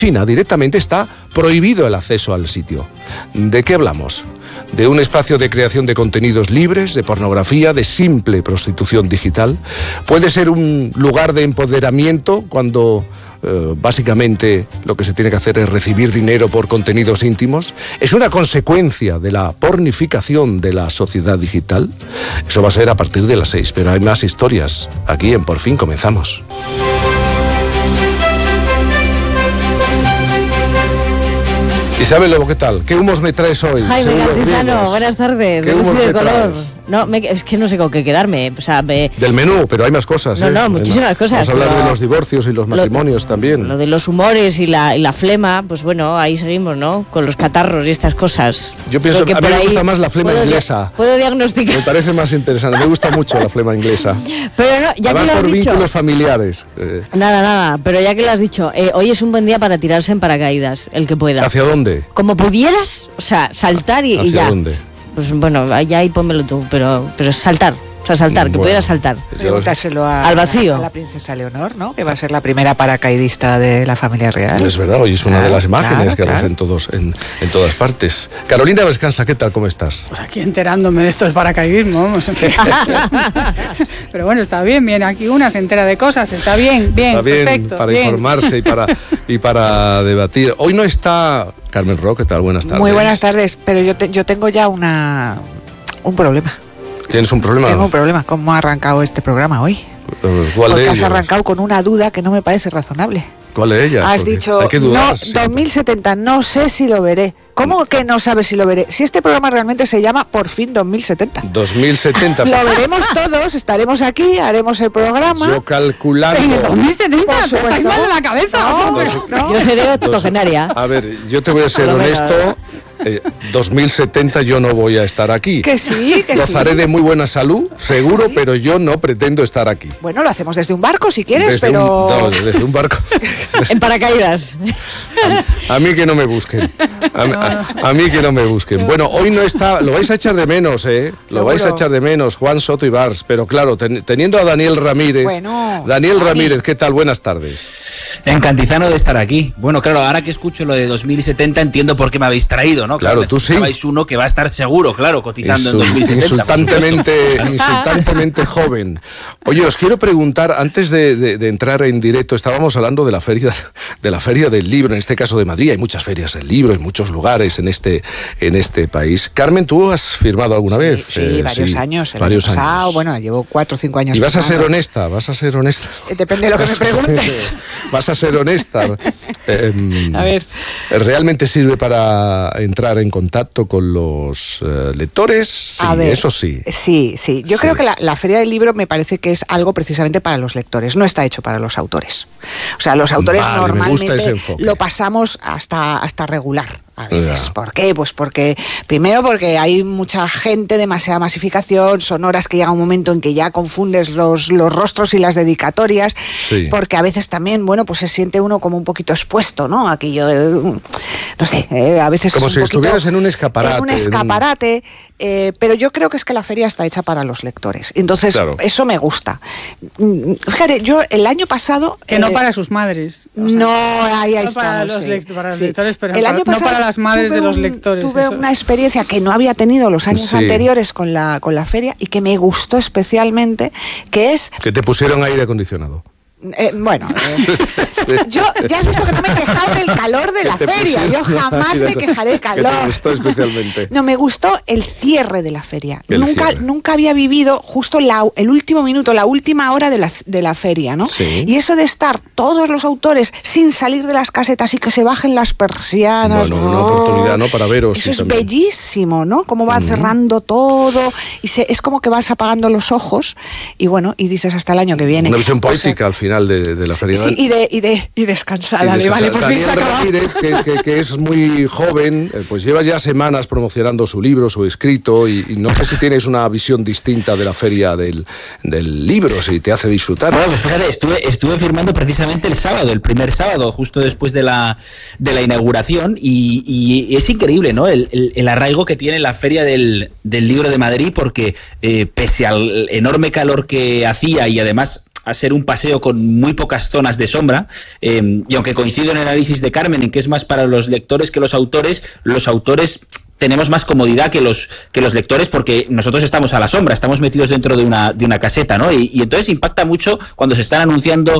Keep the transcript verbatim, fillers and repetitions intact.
China directamente está prohibido el acceso al sitio. ¿De qué hablamos? De un espacio de creación de contenidos libres, de pornografía, de simple prostitución digital. Puede ser un lugar de empoderamiento cuando eh, básicamente lo que se tiene que hacer es recibir dinero por contenidos íntimos. Es una consecuencia de la pornificación de la sociedad digital. Eso va a ser a partir de las seis, pero hay más historias. Aquí en Por Fin Comenzamos. Isabel Lobo, ¿qué tal? ¿Qué humos me traes hoy? Jaime Cantizano, buenas tardes. ¿Qué humos de me color. traes? No, me, es que no sé con qué quedarme. O sea, me... Del menú, pero hay más cosas. No, ¿eh? no, muchísimas cosas. Vamos a hablar pero... de los divorcios y los matrimonios lo, también. Lo de los humores y la, y la flema, pues bueno, ahí seguimos, ¿no? Con los catarros y estas cosas. Yo pienso que a mí me gusta más la flema puedo, inglesa. Puedo diagnosticar. Me parece más interesante. Me gusta mucho la flema inglesa. Pero no, ya Además, que lo has por dicho. vínculos familiares. Eh. Nada, nada. Pero ya que lo has dicho, eh, hoy es un buen día para tirarse en paracaídas, el que pueda. ¿Hacia dónde? Como pudieras, o sea, saltar y, ¿Hacia y ya. dónde? Pues bueno, allá ahí pónmelo tú, pero, pero saltar. O sea, saltar, Bueno, que pudieras saltar. Pregúntaselo a, al vacío. a la princesa Leonor, ¿no? Que va a ser la primera paracaidista de la familia real. Es verdad, hoy es una claro, de las imágenes claro, que claro. aparecen todos en, en todas partes. Carolina Descansa, ¿qué tal? ¿Cómo estás? Pues aquí enterándome de esto del paracaidismo, vamos. Pero bueno, está bien, bien. Aquí una se entera de cosas, está bien, bien, Está bien perfecto. para bien. informarse y para, y para debatir. Hoy no está Carmen Ro, ¿qué tal? Buenas tardes. Muy buenas tardes, pero yo, te, yo tengo ya una un problema. ¿Tienes un problema? Tengo un problema. ¿Cómo ha arrancado este programa hoy? ¿Cuál Porque de has ellos? arrancado con una duda que no me parece razonable. ¿Cuál de ellas? Has Porque dicho, hay que no, dudar siempre. dos mil setenta, no sé si lo veré. ¿Cómo que no sabes si lo veré? Si este programa realmente se llama Por Fin dos mil setenta. dos mil setenta. Lo veremos todos, estaremos aquí, haremos el programa. Yo calculando. En el dos mil setenta, Por ¿te estáis supuesto. mal de la cabeza? No, O sea, pero- no. Yo seré octogenaria. A ver, yo te voy a ser Por lo menos. honesto. Eh, dos mil setenta yo no voy a estar aquí. Que sí, que sí. Gozaré de muy buena salud, seguro, pero yo no pretendo estar aquí. Bueno, lo hacemos desde un barco si quieres, Desde pero... un, no, desde un barco. En paracaídas. A, a mí que no me busquen. A, a- a mí que no me busquen. Bueno, hoy no está. Lo vais a echar de menos, ¿eh? Lo Seguro. vais a echar de menos, Juan Soto y Bars. Pero claro, ten- teniendo a Daniel Ramírez. Bueno, Daniel Dani. Ramírez, ¿qué tal? Buenas tardes. Encantizano de estar aquí. Bueno, claro, ahora que escucho lo de dos mil setenta entiendo por qué me habéis traído, ¿no? Claro, tú sí. necesitabais uno que va a estar seguro, claro, cotizando en Insul- dos mil setenta. por insultantemente, supuesto. insultantemente joven. Oye, os quiero preguntar, antes de, de- de entrar en directo, estábamos hablando de la feria de la feria del libro, en este caso de Madrid. Hay muchas ferias del libro en muchos lugares en este, en este país. Carmen, ¿tú has firmado alguna vez? Sí, Eh, varios sí, años. El varios año pasado, años. bueno, llevo cuatro o cinco años. Y vas a ser firmando. honesta, vas a ser honesta. Eh, Depende de lo que me preguntes. Vas a ser honesta. Eh, A ver. ¿Realmente sirve para entrar en contacto con los eh, lectores? Sí, A ver, eso sí. Sí, sí. Yo Sí. creo que la, la Feria del Libro me parece que es algo precisamente para los lectores, no está hecho para los autores. O sea, los autores Vale, me gusta normalmente ese enfoque. lo pasamos hasta, hasta regular. A veces. Ya. ¿Por qué? Pues porque, primero porque hay mucha gente, demasiada masificación, son horas que llega un momento en que ya confundes los, los rostros y las dedicatorias, Sí. porque a veces también, bueno, pues se siente uno como un poquito expuesto, ¿no? Aquello, de, no sé, eh, a veces Como es si un poquito- estuvieras en un escaparate, En un en un- escaparate, eh, pero yo creo que es que la feria está hecha para los lectores. Entonces, Claro. eso me gusta. Mm, Fíjate, yo el año pasado... Que no eh, para sus madres. O sea, no, ahí, ahí no para estamos, los, sí. lect- para los Sí. lectores, pero El para- año no pasado para las madres tuve de los un- lectores. Tuve eso. una experiencia que no había tenido los años Sí. anteriores con la, con la feria y que me gustó especialmente, que es... Que te pusieron aire acondicionado. Eh, bueno, eh, yo ya has visto que no me he quejado del calor de la Que te feria, yo pusieron jamás aire me acon- quejaré del que calor. te gustó especialmente. No, me gustó el cierre de la feria. El Nunca, cierre. nunca había vivido justo la, el último minuto, la última hora de la, de la feria, ¿no? Sí. Y eso de estar todos los autores sin salir de las casetas y que se bajen las persianas. Bueno, una ¡oh! oportunidad, ¿no? Para veros. Eso y es también. bellísimo, ¿no? Cómo va cerrando todo y se, es como que vas apagando los ojos y bueno, y dices hasta el año que viene. Una visión O sea, poética al final de, de la feria. Sí, y, de, y, de, y descansada, Y de, vale, descansar. por fin se Daniel acaba. Ramírez, que, que- que es muy joven, eh, pues lleva ya semanas promocionando su libro, su escrito, y, y no sé si tienes una visión distinta de la feria del, del libro, si te hace disfrutar. Bueno, pues fíjate, estuve, estuve firmando precisamente el sábado, el primer sábado, justo después de la, de la inauguración, y, y es increíble, ¿no? El, el, el arraigo que tiene la Feria del, del Libro de Madrid, porque eh, pese al enorme calor que hacía y además a ser un paseo con muy pocas zonas de sombra, eh, y aunque coincido en el análisis de Carmen en que es más para los lectores que los autores, los autores tenemos más comodidad que los que los lectores porque nosotros estamos a la sombra, estamos metidos dentro de una de una caseta, ¿no? Y, y entonces impacta mucho cuando se están anunciando